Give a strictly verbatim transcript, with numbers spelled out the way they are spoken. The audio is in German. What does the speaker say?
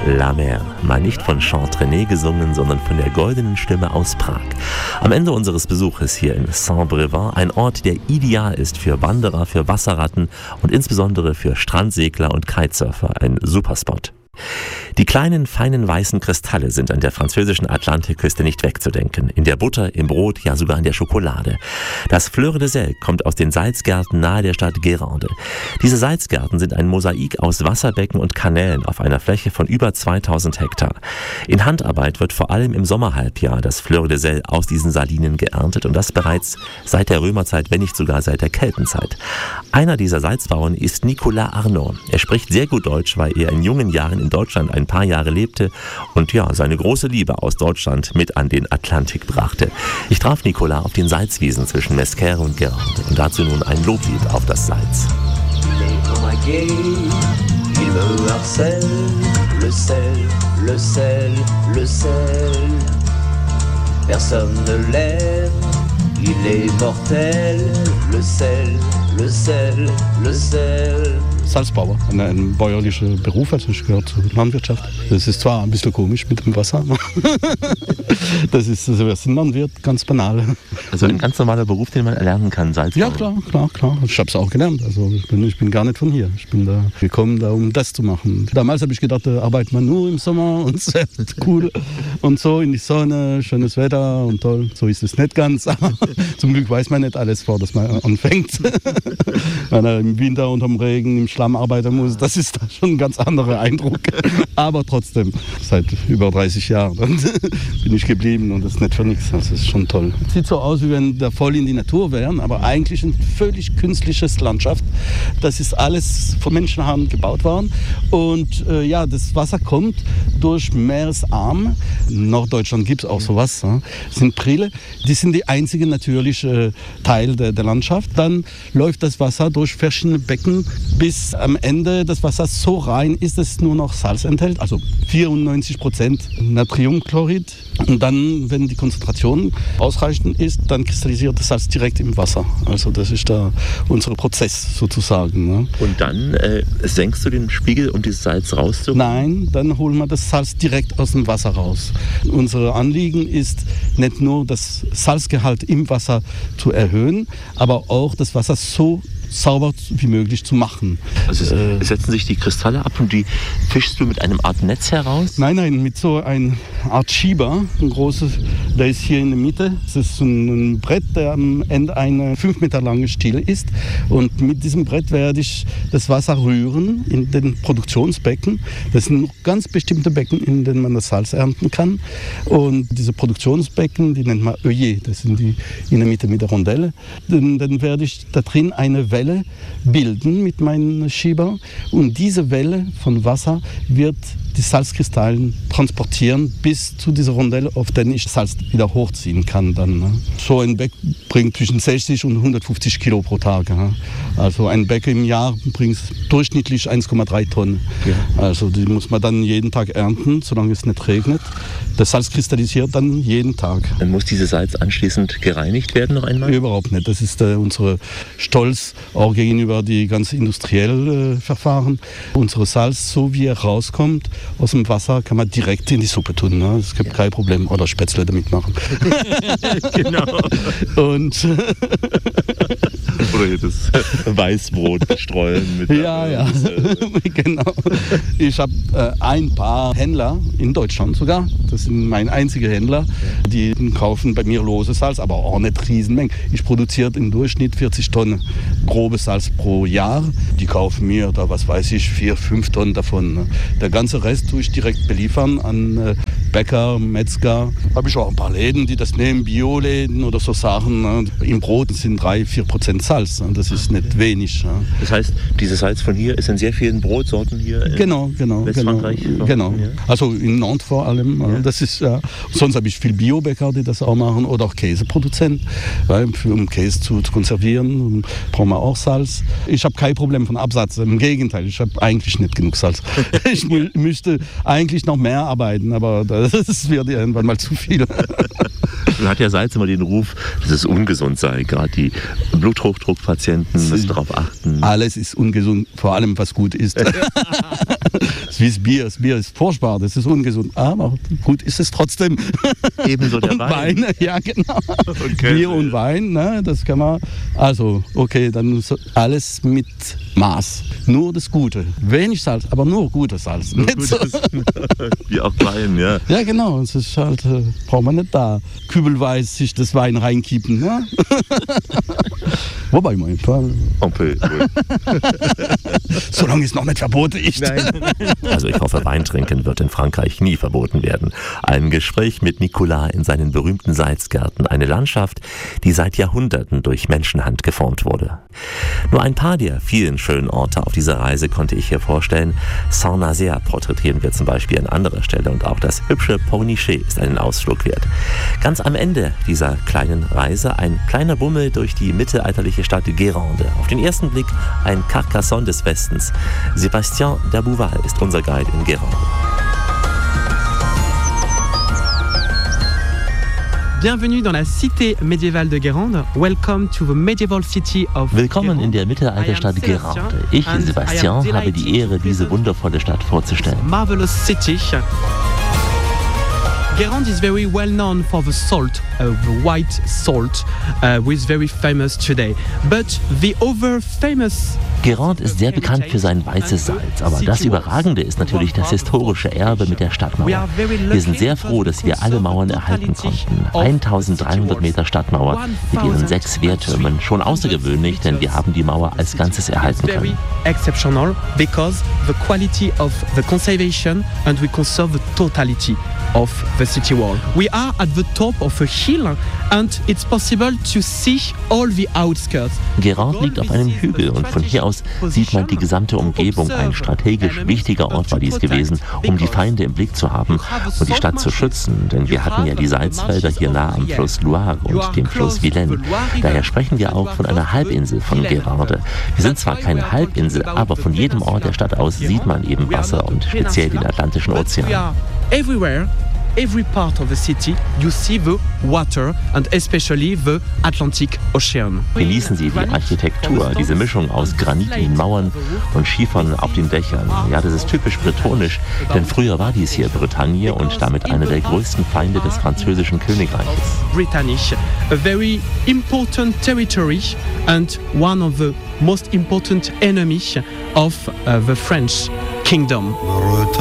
La Mer. Mal nicht von Chantrennay gesungen, sondern von der goldenen Stimme aus Prag. Am Ende unseres Besuches hier in Saint-Brévin, ein Ort, der ideal ist für Wanderer, für Wasserratten und insbesondere für Strandsegler und Kitesurfer. Ein Superspot. Die kleinen, feinen weißen Kristalle sind an der französischen Atlantikküste nicht wegzudenken. In der Butter, im Brot, ja sogar in der Schokolade. Das Fleur de Sel kommt aus den Salzgärten nahe der Stadt Guérande. Diese Salzgärten sind ein Mosaik aus Wasserbecken und Kanälen auf einer Fläche von über zweitausend Hektar. In Handarbeit wird vor allem im Sommerhalbjahr das Fleur de Sel aus diesen Salinen geerntet und das bereits seit der Römerzeit, wenn nicht sogar seit der Keltenzeit. Einer dieser Salzbauern ist Nicolas Arnaud. Er spricht sehr gut Deutsch, weil er in jungen Jahren in Deutschland ein paar Jahre lebte und ja, seine große Liebe aus Deutschland mit an den Atlantik brachte. Ich traf Nicolas auf den Salzwiesen zwischen Mesquer und Guérande und dazu nun ein Loblied auf das Salz. Il me harcèle, le sel, le sel, le sel. Personne ne l'aime, il est mortel, le sel, le sel, le sel. Salzbauer, ein, ein bäuerlicher Beruf, also ich gehöre zur Landwirtschaft. Das ist zwar ein bisschen komisch mit dem Wasser, das ist, also wir sind Landwirt, ganz banal. Also ein ganz normaler Beruf, den man erlernen kann, Salzbau. Ja, klar, klar, klar. Ich habe es auch gelernt. Also ich bin, ich bin gar nicht von hier. Ich bin da gekommen, da, um das zu machen. Damals habe ich gedacht, da arbeitet man nur im Sommer und es ist cool und so in die Sonne, schönes Wetter und toll. So ist es nicht ganz, aber zum Glück weiß man nicht alles, bevor das mal anfängt. Wenn er im Winter unterm Regen, im Schlamm arbeiten muss, das ist da schon ein ganz anderer Eindruck. Aber trotzdem, seit über dreißig Jahren bin ich geblieben und das ist nicht für nichts. Das ist schon toll. Sieht so aus, wie wenn wir voll in die Natur wären, aber eigentlich ein völlig künstliches Landschaft. Das ist alles von Menschenhand gebaut worden. Und äh, ja, das Wasser kommt durch Meeresarme. In Norddeutschland gibt es auch sowas. Ja. Das sind Priele. Die sind die einzige natürliche Teil der, der Landschaft. Dann läuft das Wasser durch verschiedene Becken, bis am Ende das Wasser so rein ist, dass es nur noch Salz enthält. Also vierundneunzig Prozent Natriumchlorid. Und dann, wenn die Konzentration ausreichend ist, dann kristallisiert das Salz direkt im Wasser. Also das ist da unser Prozess sozusagen. Ne? Und dann äh, senkst du den Spiegel, um dieses Salz rauszuholen? Nein, dann holen wir das Salz direkt aus dem Wasser raus. Unser Anliegen ist nicht nur das Salzgehalt im Wasser zu erhöhen, aber auch das Wasser so sauber wie möglich zu machen. Also es, äh, setzen sich die Kristalle ab und die fischst du mit einem Art Netz heraus? Nein, nein, mit so einer Art Schieber, ein großes, der ist hier in der Mitte. Das ist ein Brett, der am Ende ein fünf Meter langes Stiel ist. Und mit diesem Brett werde ich das Wasser rühren in den Produktionsbecken. Das sind ganz bestimmte Becken, in denen man das Salz ernten kann. Und diese Produktionsbecken, die nennt man Œillet, das sind die in der Mitte mit der Rondelle. Dann, dann werde ich da drin eine Welle bilden mit meinem Schieber und diese Welle von Wasser wird die Salzkristallen transportieren bis zu dieser Rondelle, auf der ich Salz wieder hochziehen kann. Dann, ne? So ein Beck bringt zwischen sechzig und hundertfünfzig Kilo pro Tag. Ne? Also ein Beck im Jahr bringt durchschnittlich eins Komma drei Tonnen. Ja. Also die muss man dann jeden Tag ernten, solange es nicht regnet. Das Salz kristallisiert dann jeden Tag. Dann muss dieses Salz anschließend gereinigt werden noch einmal? Überhaupt nicht. Das ist äh, unser Stolz auch gegenüber die ganzen industriellen äh, Verfahren. Unser Salz, so wie er rauskommt aus dem Wasser, kann man direkt in die Suppe tun. Ne? Es gibt ja kein Problem. Oder Spätzle damit machen. Genau. Und oder hier das Weißbrot bestreuen. Mit ja, ja. Genau. Ich habe äh, ein paar Händler in Deutschland sogar. Das sind meine einzigen Händler. Die kaufen bei mir loses Salz, aber auch nicht Riesenmengen. Ich produziere im Durchschnitt vierzig Tonnen grobes Salz pro Jahr. Die kaufen mir da, was weiß ich, vier, fünf Tonnen davon. Ne? Der ganze Rest tue ich direkt beliefern an äh, Bäcker, Metzger. Habe ich auch ein paar Läden, die das nehmen, Bioläden oder so Sachen. Ne? Im Brot sind drei, vier Prozent Salz. Ne? Das ist nicht wenig. Ne? Das heißt, dieses Salz von hier ist in sehr vielen Brotsorten hier in genau, genau, Westfrankreich? Genau, genau. Ja. Also in Nantes vor allem. Ja. Das ist, ja. Sonst habe ich viele Biobäcker, die das auch machen oder auch Käseproduzenten. Weil um Käse zu, zu konservieren, brauchen wir auch Salz. Ich habe kein Problem von Absatz. Im Gegenteil, ich habe eigentlich nicht genug Salz. Ich mü- müsste eigentlich noch mehr arbeiten, aber das wird irgendwann mal zu viel. Nun hat ja Salz immer den Ruf, dass es ungesund sei. Gerade die Bluthochdruckpatienten müssen darauf achten. Alles ist ungesund, vor allem was gut ist. Es wie das Bier. Das Bier ist furchtbar, das ist ungesund. Aber gut ist es trotzdem. Ebenso der und Wein. Wein. Ja, genau. Okay. Bier und Wein, ne, das kann man. Also, okay, dann so alles mit Maß. Nur das Gute. Wenig Salz, aber nur gutes Salz. Nur Nicht so. gutes, wie auch Wein, ja. Ja, genau. Es ist halt, äh, braucht man nicht da kübelweise sich das Wein reinkippen. Ne? Wobei, mein Fall. Solange es noch nicht verboten ist. Also ich hoffe, Wein trinken wird in Frankreich nie verboten werden. Ein Gespräch mit Nicolas in seinen berühmten Salzgärten. Eine Landschaft, die seit Jahrhunderten durch Menschenhand geformt wurde. Nur ein paar der vielen schönen Orte auf dieser Reise konnte ich hier vorstellen. Saint-Nazaire porträtieren wir zum Beispiel an anderer Stelle und auch das hübsche Pornichet ist einen Ausflug wert. Ganz am Ende dieser kleinen Reise ein kleiner Bummel durch die mittelalterliche Stadt Guérande. Auf den ersten Blick ein Carcassonne des Westens. Sébastien Dabouval ist unser Guide in Guérande. Bienvenue dans la cité médiévale de Guérande. Welcome to the medieval city of Willkommen in der Mittelalterstadt Guérande. Ich, Sébastien, habe die Ehre, diese wundervolle Stadt vorzustellen. Marvelous city. Guérande is very well known for the salt, uh, the white salt, uh, which is very famous today. But the other famous Guérande ist sehr bekannt für sein weißes Salz, aber das Überragende ist natürlich das historische Erbe mit der Stadtmauer. Wir sind sehr froh, dass wir alle Mauern erhalten konnten. eintausenddreihundert Meter Stadtmauer mit ihren sechs Wehrtürmen, schon außergewöhnlich, denn wir haben die Mauer als Ganzes erhalten können. Exceptional because the quality of the conservation and we conserve the totality of the city wall. We are at the top of a hill and it's possible to see all the outskirts. Guérande liegt auf einem Hügel und von hier aus sieht man die gesamte Umgebung. Ein strategisch wichtiger Ort war dies gewesen, um die Feinde im Blick zu haben und die Stadt zu schützen, denn wir hatten ja die Salzfelder hier nah am Fluss Loire und dem Fluss Vilaine. Daher sprechen wir auch von einer Halbinsel von Guérande. Wir sind zwar keine Halbinsel, aber von jedem Ort der Stadt aus sieht man eben Wasser und speziell den Atlantischen Ozean. Everywhere, every part of the city, you see the water and especially the Atlantic Ocean. Genießen Sie die Architektur, diese Mischung aus granitenen Mauern und Schiefern auf den Dächern. Ja, das ist typisch bretonisch, denn früher war dies hier Bretagne und damit einer der größten Feinde des französischen Königreiches. Britannisch, a very important territory and one of the most important enemies of uh, the French kingdom.